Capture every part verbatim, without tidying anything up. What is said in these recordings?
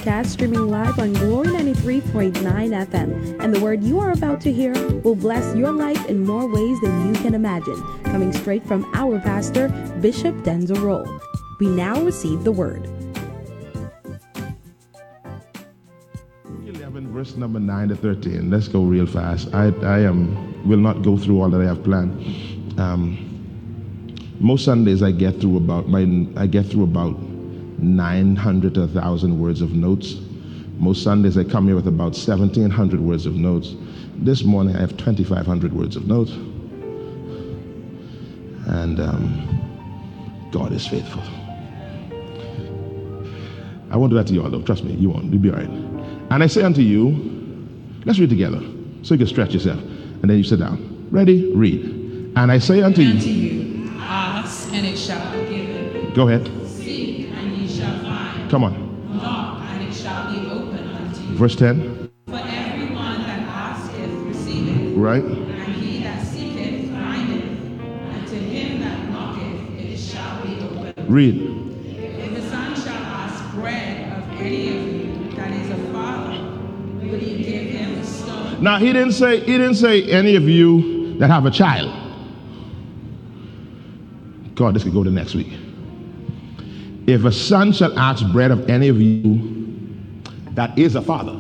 broadcast streaming live on Glory ninety-three point nine F M. And the word you are about to hear will bless your life in more ways than you can imagine. Coming straight from our pastor, Bishop Denzel Rolle. We now receive the word. eleven, verse number nine to thirteen. Let's go real fast. I, I am, will not go through all that I have planned. Um, most Sundays I get through about my I get through about nine hundred to one thousand words of notes. Most Sundays I come here with about seventeen hundred words of notes. This morning I have twenty-five hundred words of notes. And um, God is faithful. I won't do that to you all though. Trust me, you won't. You'll be all right. And I say unto you, let's read together so you can stretch yourself. And then you sit down. Ready? Read. And I say unto unto you, you, ask and it shall be given. Go ahead. Seek and ye shall find. Come on. Knock and it shall be opened unto you. Verse ten. For everyone that asketh receiveth. Right. And he that seeketh findeth. And to him that knocketh it shall be opened. Read. If the son shall ask bread of any of you that is a father, will he give him a stone? Now he didn't say he didn't say any of you that have a child. God, this could go to next week. If a son shall ask bread of any of you that is a father,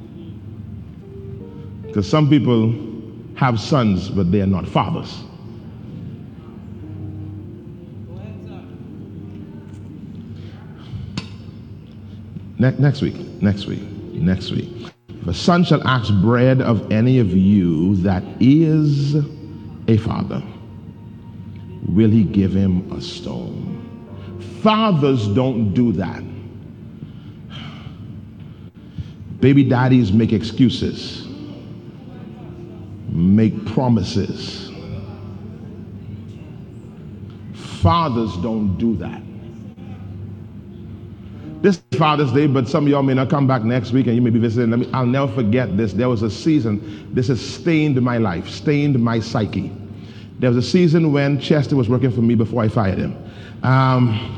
because some people have sons but they are not fathers. Ne- next week, next week, next week. If a son shall ask bread of any of you that is a father, will he give him a stone? Fathers don't do that. Baby daddies make excuses, make promises. Fathers don't do that. This is Father's Day, but some of y'all may not come back next week and you may be visiting. Let me, I'll never forget this. There was a season, this has stained my life, stained my psyche. There was a season when Chester was working for me before I fired him. Um,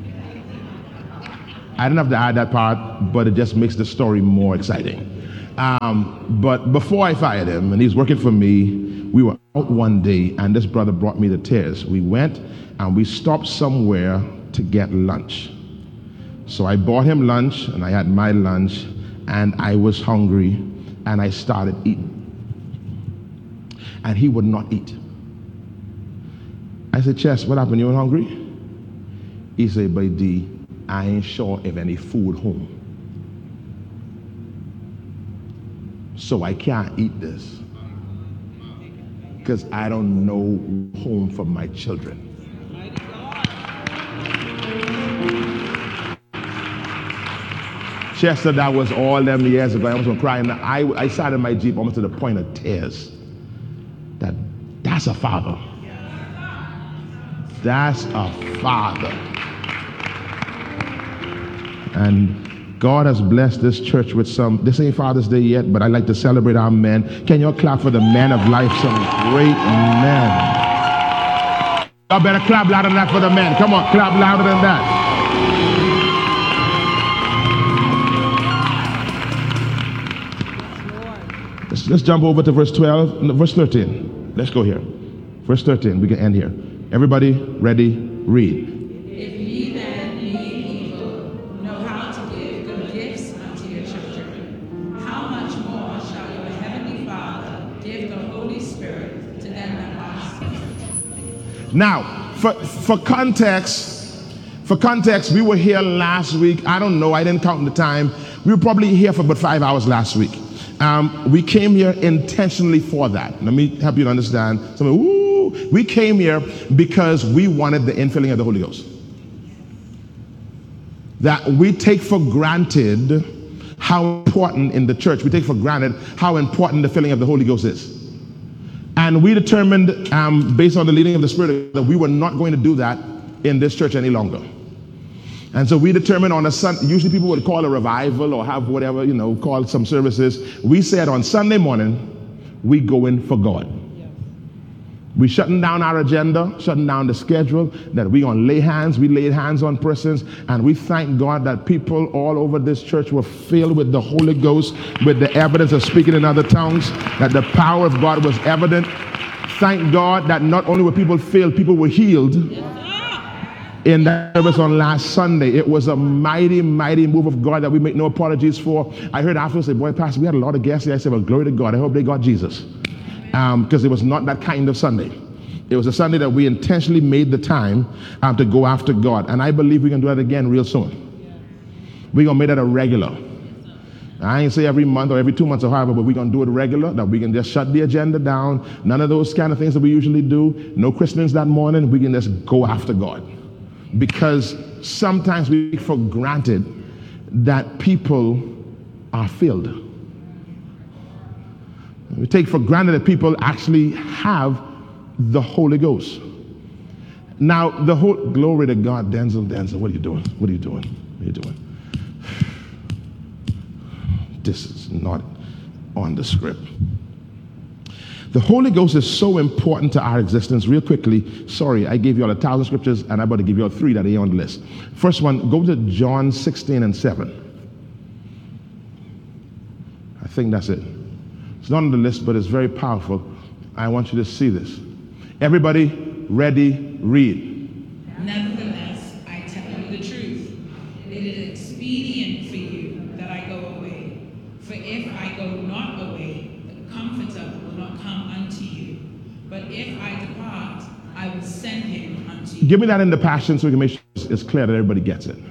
I didn't have to add that part, but it just makes the story more exciting. Um, but before I fired him, and he was working for me, we were out one day, and this brother brought me to tears. We went and we stopped somewhere to get lunch. So I bought him lunch, and I had my lunch, and I was hungry, and I started eating. And he would not eat. I said, Chess, what happened? You were hungry? He said, but D, I ain't sure if any food home. So I can't eat this. Because I don't know home for my children. Chester, that was all them years ago. I was going to cry. And I, I sat in my Jeep almost to the point of tears. That that's a father. That's a father. And God has blessed this church with some, this ain't Father's Day yet, but I like to celebrate our men. Can y'all clap for the men of life, some great men? Y'all better clap louder than that for the men. Come on, clap louder than that. Let's, let's jump over to verse twelve, no, verse thirteen. Let's go here. Verse thirteen, we can end here. Everybody ready? Read. If ye then, being evil, know how to give good gifts unto your children, how much more shall your heavenly Father give the Holy Spirit to them that ask him? Now, for, for context, for context, we were here last week. I don't know, I didn't count the time. We were probably here for about five hours last week. Um, we came here intentionally for that. Let me help you to understand. Somebody, woo, we came here because we wanted the infilling of the Holy Ghost. That we take for granted how important in the church, we take for granted how important the filling of the Holy Ghost is. And we determined, um, based on the leading of the Spirit, that we were not going to do that in this church any longer. And so we determined on a Sunday, usually people would call a revival or have whatever, you know, call some services. We said on Sunday morning, we go in for God. We shutting down our agenda, shutting down the schedule, that we gonna lay hands. We laid hands on persons, and we thank God that people all over this church were filled with the Holy Ghost, with the evidence of speaking in other tongues, that the power of God was evident. Thank God that not only were people filled, people were healed. In that service on last Sunday, it was a mighty, mighty move of God that we make no apologies for. I heard afterwards say, boy, Pastor, we had a lot of guests here. I said, well, glory to God. I hope they got Jesus. Um, because it was not that kind of Sunday. It was a Sunday that we intentionally made the time um, to go after God. And I believe we can do that again real soon. We're going to make that a regular. I ain't say every month or every two months or however, but we're going to do it regular, that we can just shut the agenda down. None of those kind of things that we usually do. No christenings that morning. We can just go after God. Because sometimes we take for granted that people are filled. We take for granted that people actually have the Holy Ghost. Now, the whole, glory to God, Denzel, Denzel, what are you doing? What are you doing? What are you doing? This is not on the script. The Holy Ghost is so important to our existence. Real quickly, sorry, I gave you all a thousand scriptures, and I'm about to give you all three that are on the list. First one, go to John sixteen and seven. I think that's it. It's not on the list, but it's very powerful. I want you to see this. Everybody, ready, read. Nevertheless, I tell you the truth. It is expedient for you that I go away. For if I go not away, the Comforter will not come unto you. But if I depart, I will send him unto you. Give me that in the Passion so we can make sure it's clear that everybody gets it.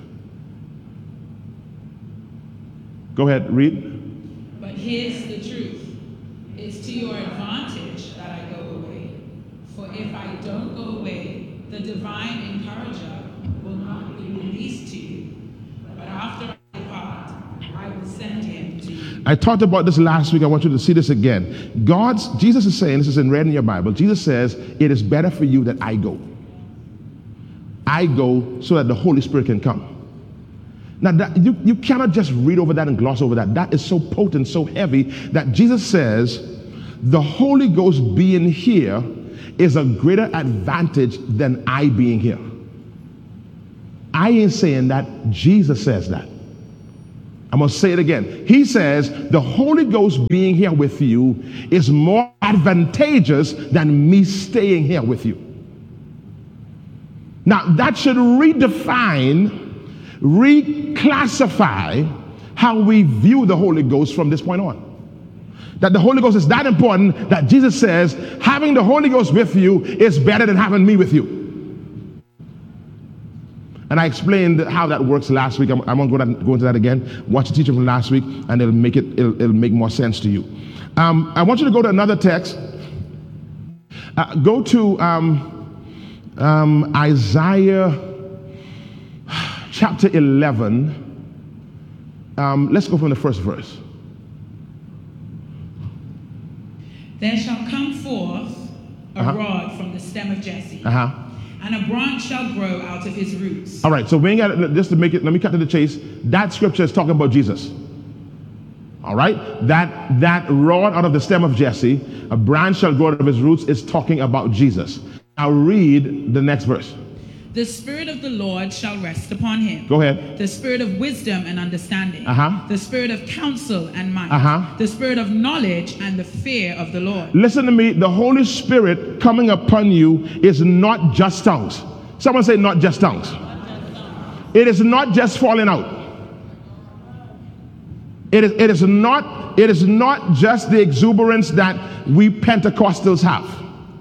Go ahead, read. But here's the truth. It's to your advantage that I go away. For if I don't go away, the divine encourager will not be released to you. But after I depart, I will send him to you. I talked about this last week. I want you to see this again. God's, Jesus is saying, this is in red in your Bible, Jesus says, it is better for you that I go. I go so that the Holy Spirit can come. Now, that, you, you cannot just read over that and gloss over that. That is so potent, so heavy, that Jesus says the Holy Ghost being here is a greater advantage than I being here. I ain't saying that. Jesus says that. I'm going to say it again. He says the Holy Ghost being here with you is more advantageous than me staying here with you. Now, that should redefine, reclassify how we view the Holy Ghost from this point on. That the Holy Ghost is that important that Jesus says having the Holy Ghost with you is better than having me with you. And I explained how that works last week. I'm, I'm going to go into that again. Watch the teaching from last week, and it'll make it it'll, it'll make more sense to you. Um, I want you to go to another text. Uh, go to um, um, Isaiah chapter eleven. Um, let's go from the first verse. There shall come forth a Uh-huh. rod from the stem of Jesse, Uh-huh. and a branch shall grow out of his roots. All right, so we ain't got just to make it, let me cut to the chase. That scripture is talking about Jesus. All right, that that rod out of the stem of Jesse, a branch shall grow out of his roots, is talking about Jesus. Now read the next verse. The Spirit of the Lord shall rest upon him. Go ahead. The Spirit of wisdom and understanding. Uh-huh. The Spirit of counsel and might. Uh-huh. The Spirit of knowledge and the fear of the Lord. Listen to me. The Holy Spirit coming upon you is not just tongues. Someone say not just tongues. It is not just falling out. It is, it is not, it is not just the exuberance that we Pentecostals have.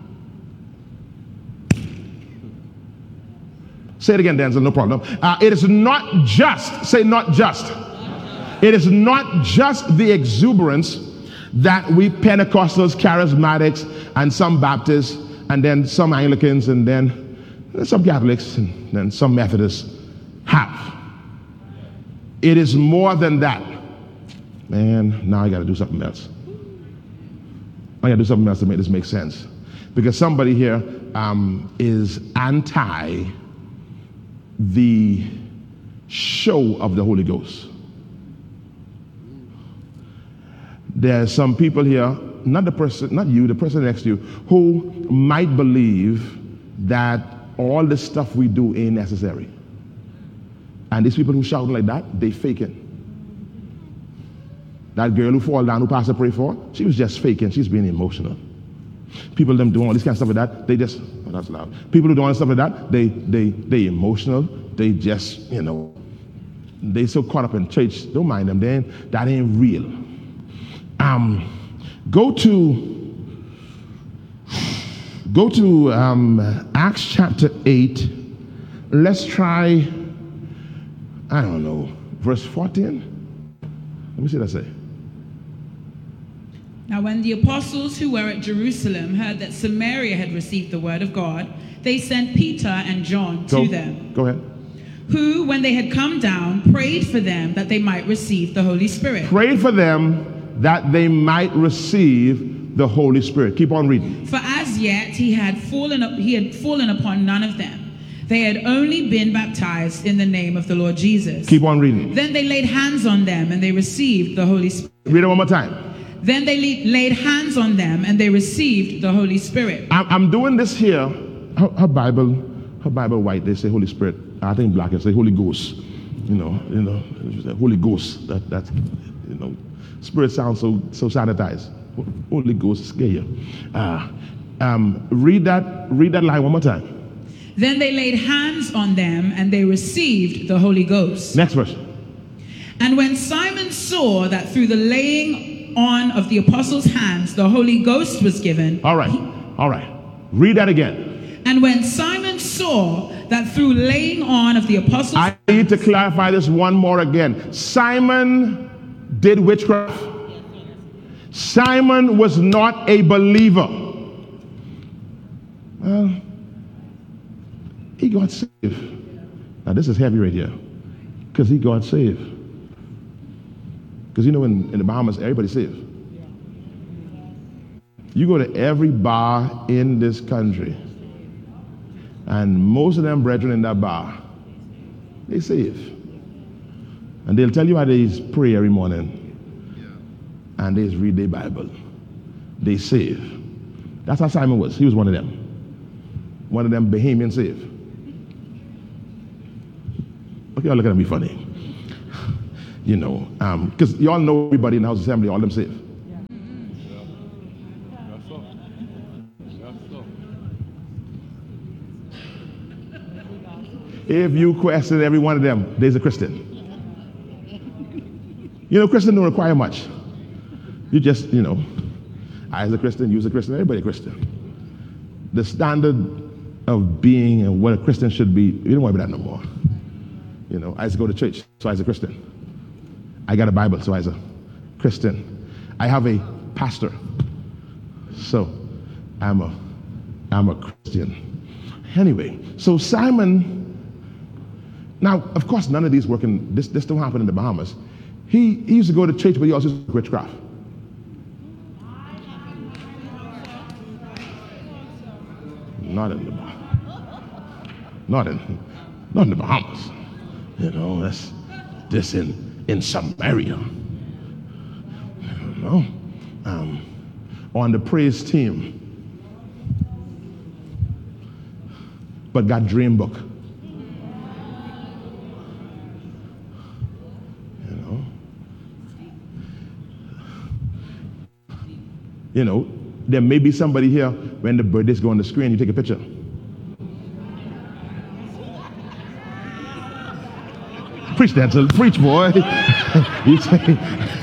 Say it again, Denzel, no problem. Uh, it is not just, say not just. It is not just the exuberance that we Pentecostals, Charismatics, and some Baptists, and then some Anglicans, and then some Catholics, and then some Methodists have. It is more than that. Man, now I got to do something else. I got to do something else to make this make sense. Because somebody here um, is anti the show of the Holy Ghost. There are some people here not the person, not you, the person next to you, who might believe that all the stuff we do ain't necessary. And these people who shout like that, they faking. That girl who fall down, who Pastor pray for, she was just faking. She's being emotional. People them doing all this kind of stuff like that, they just, oh, that's loud. People who do all this stuff like that, they, they, they emotional. They just, you know, they so caught up in church. Don't mind them. They ain't, that ain't real. Um, go to, go to um, Acts chapter eight. Let's try, I don't know, verse fourteen. Let me see what I say. Now when the apostles who were at Jerusalem heard that Samaria had received the word of God, they sent Peter and John to Go, them, go ahead. who, when they had come down, prayed for them that they might receive the Holy Spirit. Prayed for them that they might receive the Holy Spirit. Keep on reading. For as yet he had fallen up, he had fallen upon none of them. They had only been baptized in the name of the Lord Jesus. Keep on reading. Then they laid hands on them and they received the Holy Spirit. Read it one more time. Then they laid hands on them and they received the Holy Spirit. I'm, I'm doing this here. Her, her Bible, her Bible white, they say Holy Spirit. I think black, they say Holy Ghost. You know, you know, Holy Ghost. That that's you know, Spirit sounds so so sanitized. Holy Ghost scare you. Uh, um, read that. Read that line one more time. Then they laid hands on them and they received the Holy Ghost. Next verse. And when Simon saw that through the laying on of the apostles' hands the Holy Ghost was given. All right, all right. Read that again. And when Simon saw that through laying on of the apostles' I need to clarify this one more again. Simon did witchcraft. Simon was not a believer. Well, he got saved. Now this is heavy right here, because he got saved. Because you know, in, in the Bahamas, everybody's saved. You go to every bar in this country, and most of them brethren in that bar, they saved. And they'll tell you how they pray every morning, and they read their Bible. They save. That's how Simon was. He was one of them. One of them Bahamian saved. Okay, y'all looking at me funny. You know, because um, y'all know everybody in the house assembly, all them saved. Yeah. That's so. That's so. If you question every one of them, there's a Christian. You know, Christian don't require much. You just, you know, I as a Christian, you as a Christian, everybody a Christian. The standard of being and what a Christian should be, you don't worry about that no more. You know, I used to go to church, so I was a Christian. I got a Bible, so I was a Christian. I have a pastor, so I'm a, I'm a Christian. Anyway, so Simon, now, of course, none of these work in, this, this don't happen in the Bahamas. He, he used to go to church, but he also used to do witchcraft. Not in the not in not in the Bahamas. You know, that's this in in Samaria. You know, um, on the praise team, but got dream book. You know, you know. There may be somebody here when the birthdays go on the screen, you take a picture. Preach, Denzel. Preach, boy. You say,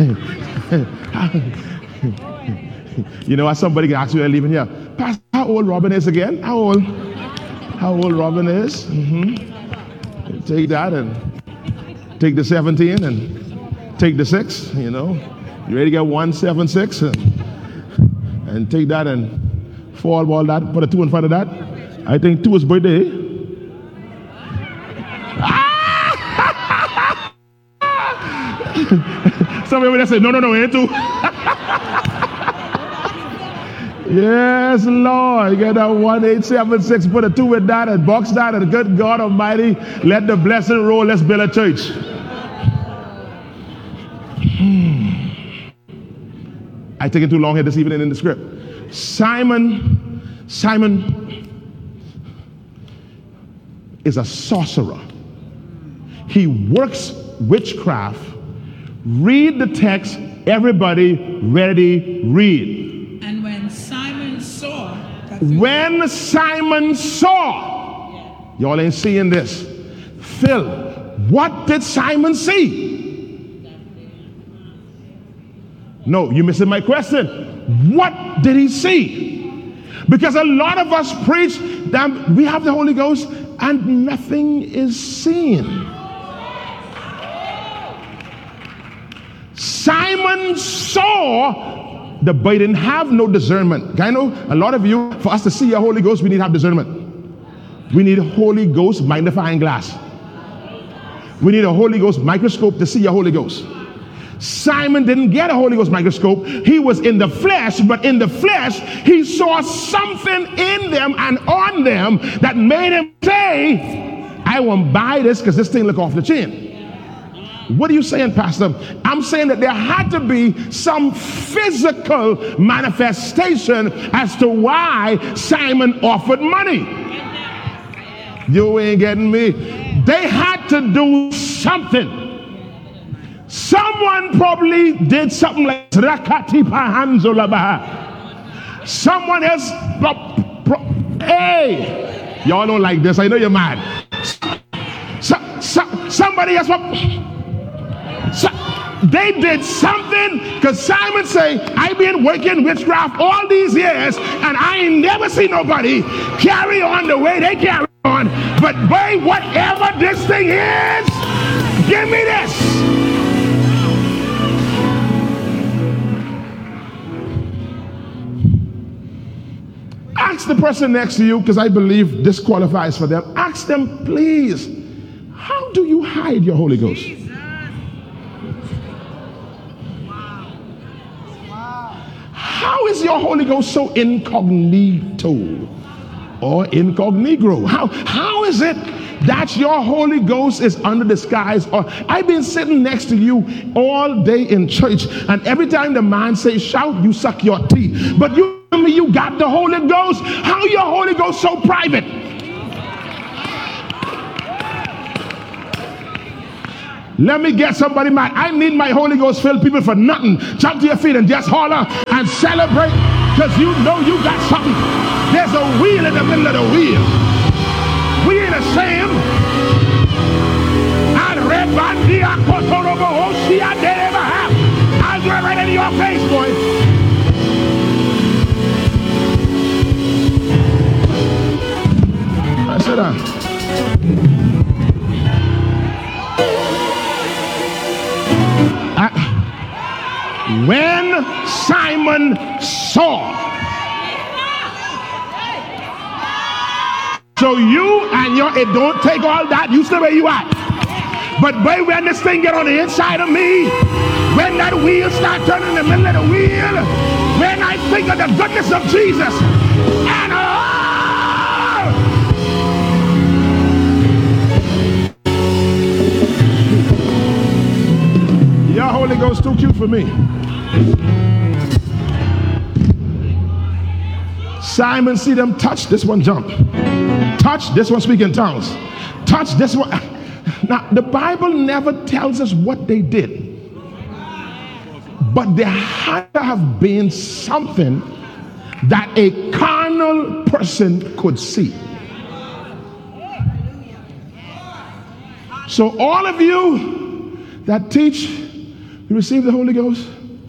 you know, somebody can ask you, they're leaving here. Pastor, how old Robin is again? How old? How old Robin is? Mm-hmm. Take that and take the seventeen and take the six, you know. You ready to get one, seven, six? And, and take that and fall ball that, put a two in front of that. I think two is birthday. Ah! Somebody would say, no, no, no, ain't two. Yes, Lord. You get that one, eight, seven, six, put a two with that and box that, and good God Almighty, let the blessing roll. Let's build a church. I taking too long here this evening in the script. Simon, Simon is a sorcerer. He works witchcraft. Read the text. Everybody ready, read. And when Simon saw that When Simon saw, y'all ain't seeing this. Phil, what did Simon see? No, you missing my question. What did he see? Because a lot of us preach that we have the Holy Ghost and nothing is seen. Simon saw, the boy didn't have no discernment. I know a lot of you, for us to see a Holy Ghost, we need to have discernment. We need a Holy Ghost magnifying glass. We need a Holy Ghost microscope to see a Holy Ghost. Simon didn't get a Holy Ghost microscope. He was in the flesh, but in the flesh, he saw something in them and on them that made him say, I won't buy this because this thing look off the chain. What are you saying, Pastor? I'm saying that there had to be some physical manifestation as to why Simon offered money. You ain't getting me. They had to do something. Someone probably did something like Rakati Pahanzolabaha. Someone else, pro, pro, hey, y'all don't like this. I know you're mad. So, so, somebody else, so, they did something because Simon say, I've been working witchcraft all these years and I ain't never seen nobody carry on the way they carry on. But boy, whatever this thing is, give me this. Ask the person next to you, because I believe this qualifies for them. Ask them, please, how do you hide your Holy Ghost? Jesus. Wow. Wow. How is your Holy Ghost so incognito or incognito? How, how is it that your Holy Ghost is under disguise? Or I've been sitting next to you all day in church, and every time the man says shout, you suck your teeth. But you me you got the Holy Ghost. How your Holy Ghost so private? Let me get somebody mad. I need my Holy Ghost filled people for nothing. Jump to your feet and just holler and celebrate, because you know you got something. There's a wheel in the middle of the wheel. We ain't ashamed. I'll do it right into your face, boy. Sit down. Uh, when Simon saw, so you and your, it don't take all that, you stay where you at. But boy, when this thing get on the inside of me, when that wheel start turning in the middle of the wheel, when I think of the goodness of Jesus, and oh, your Holy Ghost too cute for me. Simon see them touch, this one jump. Touch, this one speak in tongues. Touch, this one. Now, the Bible never tells us what they did. But there had to have been something that a carnal person could see. So all of you that teach, you receive the Holy Ghost,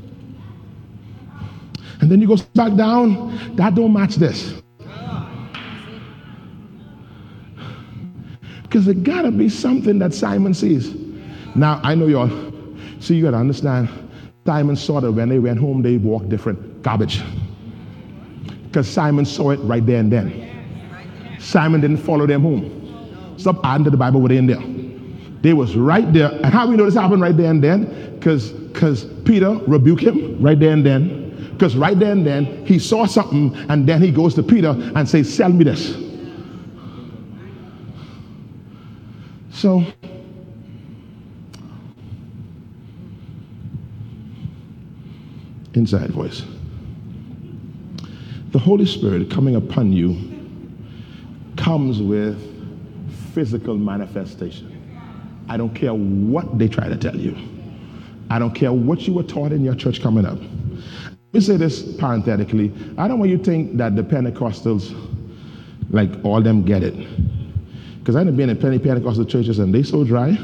and then you go back down, that don't match this. Because there gotta be something that Simon sees. Now, I know y'all, see, you gotta understand, Simon saw that when they went home, they walked different. Garbage. Because Simon saw it right there and then. Simon didn't follow them home. Stop adding to the Bible what they in there. They was right there. And how we know this happened right there and then? Because because Peter rebuked him right there and then. Because right there and then, he saw something, and then he goes to Peter and says, sell me this. So, inside voice. The Holy Spirit coming upon you comes with physical manifestation. I don't care what they try to tell you. I don't care what you were taught in your church coming up. Let me say this parenthetically. I don't want you to think that the Pentecostals, like all them get it. Because I've been in plenty Pentecostal churches and they so dry.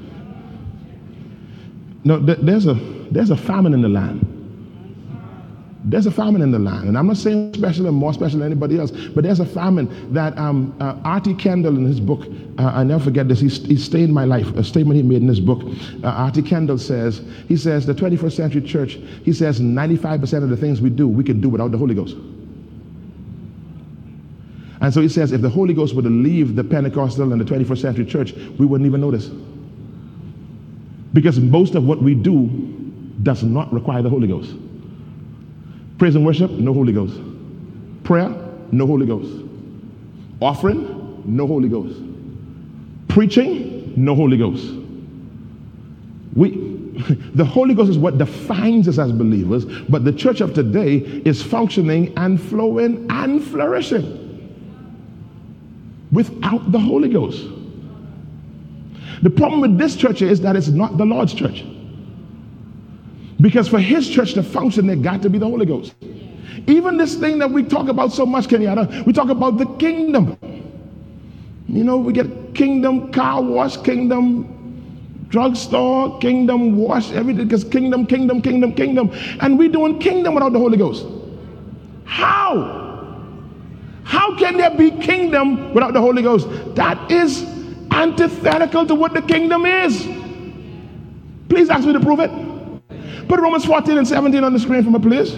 No, th- there's a there's a famine in the land. There's a famine in the land, and I'm not saying special and more special than anybody else, but there's a famine that um, uh, R T Kendall in his book, uh, I never forget this, he, he stayed in my life, a statement he made in his book. uh, R T Kendall says, he says the twenty-first century church, he says ninety-five percent of the things we do, we can do without the Holy Ghost. And so he says if the Holy Ghost were to leave the Pentecostal and the twenty-first century church, we wouldn't even notice. Because most of what we do does not require the Holy Ghost. Praise and worship, no Holy Ghost. Prayer, no Holy Ghost. Offering, no Holy Ghost. Preaching, no Holy Ghost. We, the Holy Ghost is what defines us as believers, but the church of today is functioning and flowing and flourishing without the Holy Ghost. The problem with this church is that it's not the Lord's church. Because for his church to function, there got to be the Holy Ghost. Even this thing that we talk about so much, Kenyatta, we talk about the kingdom. You know, we get kingdom car wash, kingdom drugstore, kingdom wash, everything, because kingdom, kingdom, kingdom, kingdom. And we're doing kingdom without the Holy Ghost. How? How can there be kingdom without the Holy Ghost? That is antithetical to what the kingdom is. Please ask me to prove it. Put Romans fourteen and seventeen on the screen for me, please.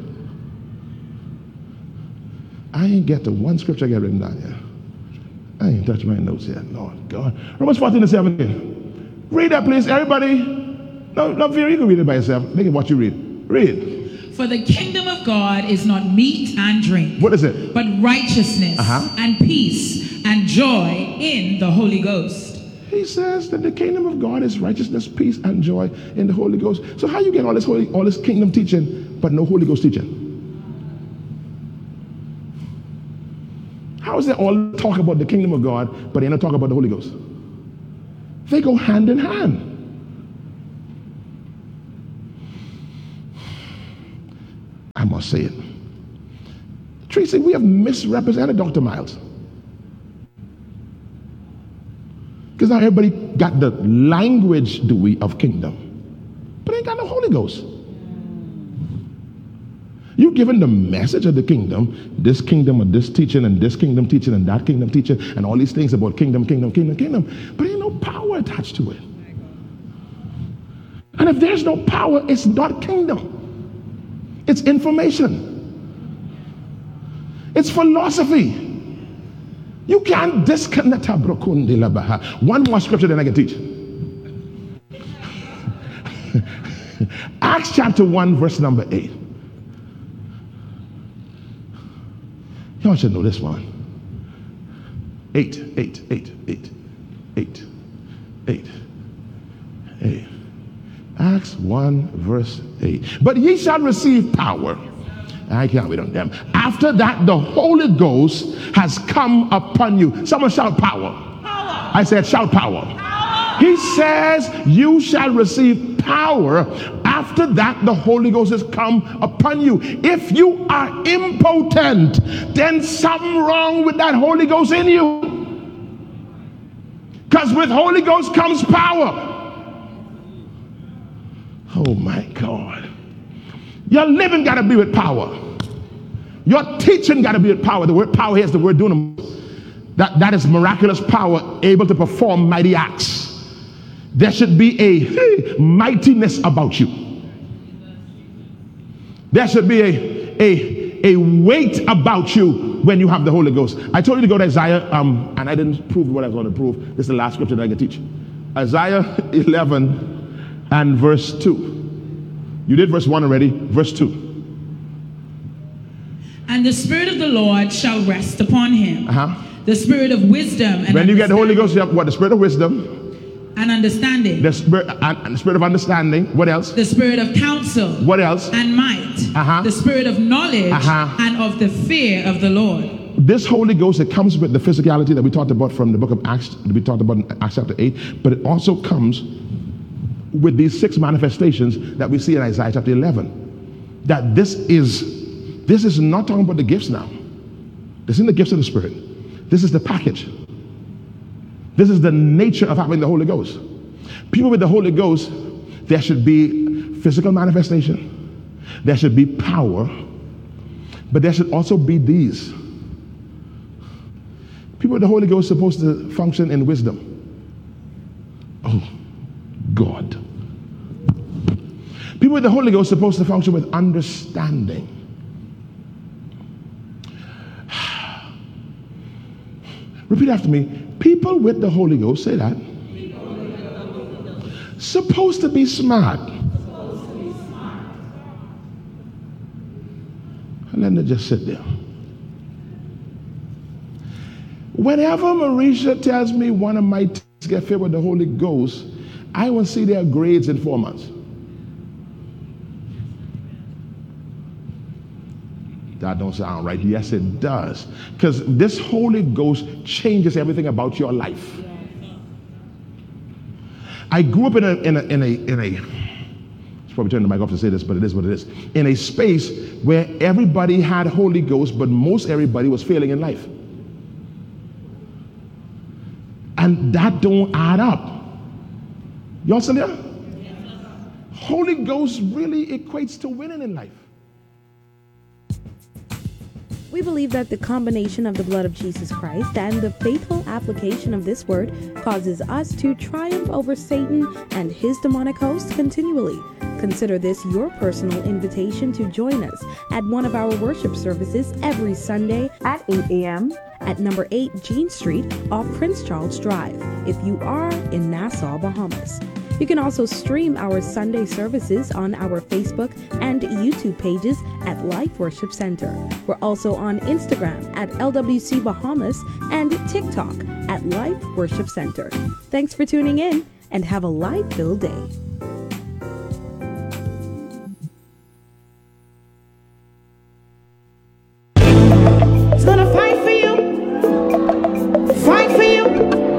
I ain't get to one scripture I got written down here. I ain't touched my notes yet. Lord God. Romans fourteen and seventeen. Read that, please, everybody. No, no, Vera, you can read it by yourself. They can watch you read. Read. For the kingdom of God is not meat and drink. What is it? But righteousness uh-huh. and peace and joy in the Holy Ghost. He says that the kingdom of God is righteousness, peace, and joy in the Holy Ghost. So how you get all this holy, all this kingdom teaching, but no Holy Ghost teaching? How is there all talk about the kingdom of God, but they don't talk about the Holy Ghost? They go hand in hand. I must say it. Tracy, we have misrepresented Doctor Miles. Because now everybody got the language, do we, of kingdom, but ain't got no Holy Ghost. You given the message of the kingdom, this kingdom of this teaching and this kingdom teaching and that kingdom teaching and all these things about kingdom, kingdom, kingdom, kingdom, but ain't no power attached to it. And if there's no power, it's not kingdom. It's information. It's philosophy. You can't disconnect. One more scripture, then I can teach. Acts chapter one, verse number eight. Y'all should know this one. Eight, eight, eight, eight, eight, eight, eight. Acts one, verse eight. But ye shall receive power. I can't wait on them. After that, the Holy Ghost has come upon you. Someone shout power. Power. I said shout power. Power. He says you shall receive power. After that, the Holy Ghost has come upon you. If you are impotent, then something wrong with that Holy Ghost in you. Because with Holy Ghost comes power. Oh my God. Your living got to be with power. Your teaching got to be with power. The word power here is the word dunamis. That, that is miraculous power able to perform mighty acts. There should be a mightiness about you. There should be a, a, a weight about you when you have the Holy Ghost. I told you to go to Isaiah, um, and I didn't prove what I was going to prove. This is the last scripture that I can teach. Isaiah eleven and verse two. You did verse one already. Verse two. And the Spirit of the Lord shall rest upon him. Uh-huh. The Spirit of wisdom. And when you get the Holy Ghost, you have what? The Spirit of wisdom. and understanding. The spirit, and, and the spirit of understanding. What else? The spirit of counsel. What else? And might. Uh-huh. The spirit of knowledge Uh-huh. and of the fear of the Lord. This Holy Ghost, it comes with the physicality that we talked about from the book of Acts, that we talked about in Acts chapter eight, but it also comes with these six manifestations that we see in Isaiah chapter eleven. That this is, this is not talking about the gifts now. This isn't the gifts of the Spirit. This is the package. This is the nature of having the Holy Ghost. People with the Holy Ghost, there should be physical manifestation, there should be power, but there should also be these. People with the Holy Ghost are supposed to function in wisdom. Oh, God. People with the Holy Ghost are supposed to function with understanding. Repeat after me. People with the Holy Ghost, say that. Supposed to be smart. And then they just sit there. Whenever Marisha tells me one of my teens get filled with the Holy Ghost, I will see their grades in four months. That don't sound right. Yes, it does. Because this Holy Ghost changes everything about your life. I grew up in a, in a, in a, in a, I should probably turn the mic off to say this, but it is what it is. In a space where everybody had Holy Ghost, but most everybody was failing in life. And that don't add up. Y'all still there? Holy Ghost really equates to winning in life. We believe that the combination of the blood of Jesus Christ and the faithful application of this word causes us to triumph over Satan and his demonic hosts continually. Consider this your personal invitation to join us at one of our worship services every Sunday at eight a.m. at number eight Jean Street off Prince Charles Drive if you are in Nassau, Bahamas. You can also stream our Sunday services on our Facebook and YouTube pages at Life Worship Center. We're also on Instagram at L W C Bahamas and TikTok at Life Worship Center. Thanks for tuning in and have a life-filled day.